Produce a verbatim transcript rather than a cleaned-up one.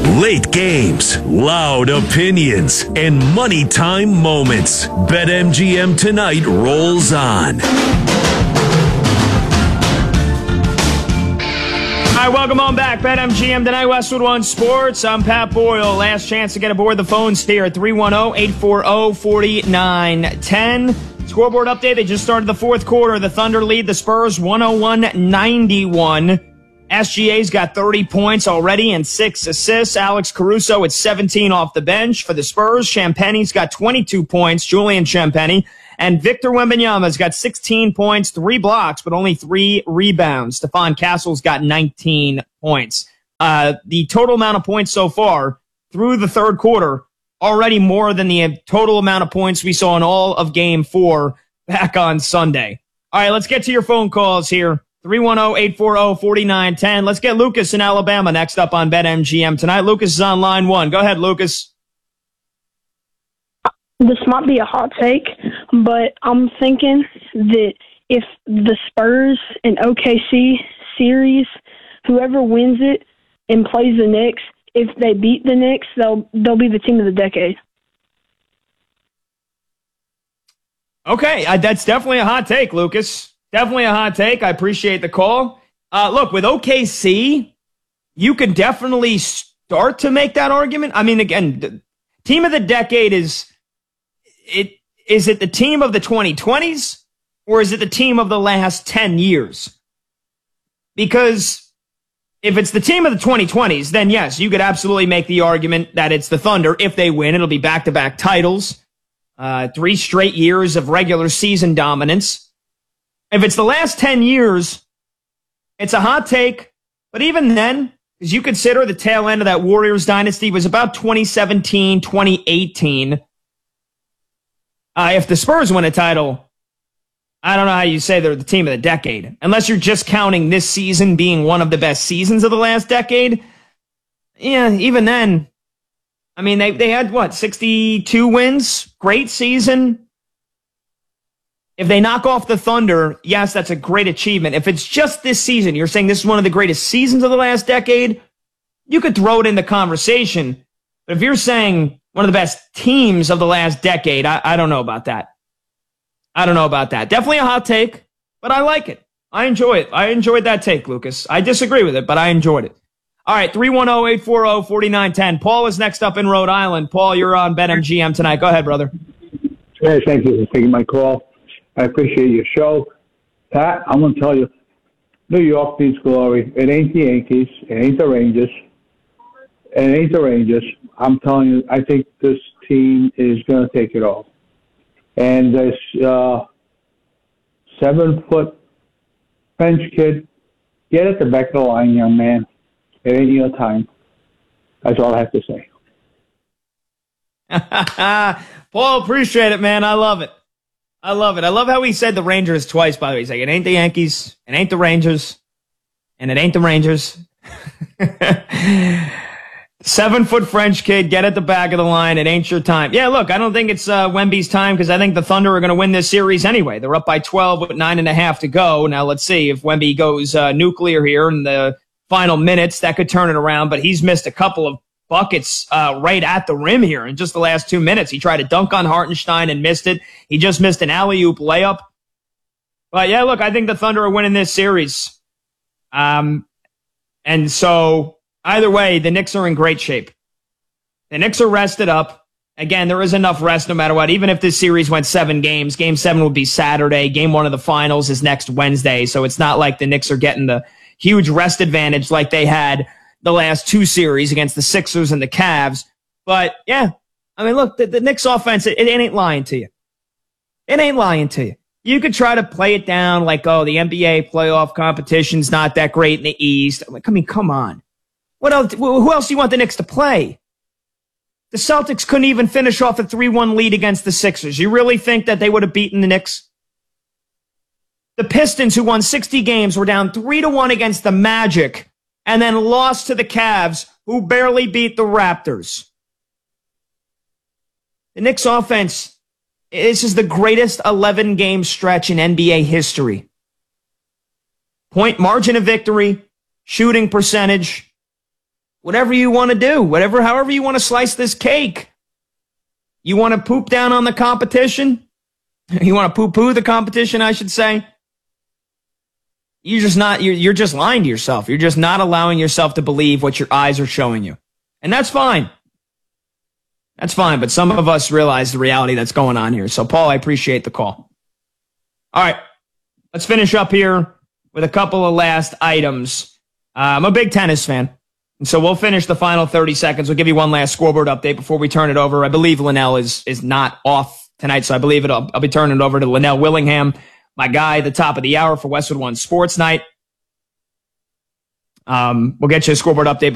Late games, loud opinions, and money time moments. BetMGM Tonight rolls on. All right, welcome on back. BetMGM Tonight, Westwood One Sports. I'm Pat Boyle. Last chance to get aboard the phones here at three one zero, eight four zero, four nine one zero. Scoreboard update. They just started the fourth quarter. The Thunder lead the Spurs one oh one ninety-one. S G A's got thirty points already and six assists. Alex Caruso at seventeen off the bench for the Spurs. Champagne's got twenty-two points. Julian Champagne. And Victor Wembanyama's got sixteen points, three blocks, but only three rebounds. Stephon Castle's got nineteen points. Uh, the total amount of points so far through the third quarter, already more than the total amount of points we saw in all of game four back on Sunday. All right, let's get to your phone calls here. three one zero, eight four zero, four nine one zero. Let's get Lucas in Alabama next up on BetMGM Tonight. Lucas is on line one. Go ahead, Lucas. This might be a hot take, but I'm thinking that if the Spurs and O K C series, whoever wins it and plays the Knicks, if they beat the Knicks, they'll they'll be the team of the decade. Okay, uh, that's definitely a hot take, Lucas. Definitely a hot take. I appreciate the call. Uh, look, with O K C, you can definitely start to make that argument. I mean, again, the team of the decade is... It, is it the team of the twenty twenties or is it the team of the last ten years? Because if it's the team of the twenty twenties, then yes, you could absolutely make the argument that it's the Thunder. If they win, it'll be back-to-back titles, uh, three straight years of regular season dominance. If it's the last ten years, it's a hot take. But even then, as you consider the tail end of that Warriors dynasty was about twenty seventeen, twenty eighteen. Uh, if the Spurs win a title, I don't know how you say they're the team of the decade. Unless you're just counting this season being one of the best seasons of the last decade. Yeah, even then, I mean, they, they had, what, sixty-two wins? Great season. If they knock off the Thunder, yes, that's a great achievement. If it's just this season, you're saying this is one of the greatest seasons of the last decade, you could throw it in the conversation. But if you're saying one of the best teams of the last decade, I, I don't know about that. I don't know about that. Definitely a hot take, but I like it. I enjoy it. I enjoyed that take, Lucas. I disagree with it, but I enjoyed it. All right, three one zero, eight four zero, four nine one zero. Paul is next up in Rhode Island. Paul, you're on BetMGM Tonight. Go ahead, brother. Hey, thank you for taking my call. I appreciate your show. Pat, I'm going to tell you, New York needs glory. It ain't the Yankees. It ain't the Rangers. It ain't the Rangers. I'm telling you, I think this team is going to take it all. And this uh, seven-foot French kid, get at the back of the line, young man. It ain't your time. That's all I have to say. Paul, appreciate it, man. I love it. I love it. I love how he said the Rangers twice, by the way. He's like, it ain't the Yankees, it ain't the Rangers, and it ain't the Rangers. Seven-foot French kid, get at the back of the line. It ain't your time. Yeah, look, I don't think it's uh, Wemby's time because I think the Thunder are going to win this series anyway. They're up by twelve with nine and a half to go. Now, let's see if Wemby goes uh, nuclear here in the final minutes. That could turn it around, but he's missed a couple of buckets uh, right at the rim here in just the last two minutes. He tried to dunk on Hartenstein and missed it. He just missed an alley-oop layup. But, yeah, look, I think the Thunder are winning this series. Um, and so... Either way, the Knicks are in great shape. The Knicks are rested up. Again, there is enough rest no matter what. Even if this series went seven games, game seven would be Saturday. Game one of the finals is next Wednesday. So it's not like the Knicks are getting the huge rest advantage like they had the last two series against the Sixers and the Cavs. But, yeah, I mean, look, the, the Knicks offense, it, it ain't lying to you. It ain't lying to you. You could try to play it down like, oh, the N B A playoff competition's not that great in the East. I'm like, I mean, come on. What else? Who else do you want the Knicks to play? The Celtics couldn't even finish off a three one lead against the Sixers. You really think that they would have beaten the Knicks? The Pistons, who won sixty games, were down three to one against the Magic and then lost to the Cavs, who barely beat the Raptors. The Knicks offense, this is the greatest eleven-game stretch in N B A history. Point margin of victory, shooting percentage, whatever you want to do, whatever, however you want to slice this cake. You want to poop down on the competition? You want to poo-poo the competition, I should say? You're just not, you're, you're just lying to yourself. You're just not allowing yourself to believe what your eyes are showing you. And that's fine. That's fine. But some of us realize the reality that's going on here. So, Paul, I appreciate the call. All right. Let's finish up here with a couple of last items. Uh, I'm a big tennis fan. And so we'll finish the final thirty seconds. We'll give you one last scoreboard update before we turn it over. I believe Linnell is, is not off tonight. So I believe it'll, I'll be turning it over to Linnell Willingham, my guy at the top of the hour for Westwood One Sports Night. Um, we'll get you a scoreboard update.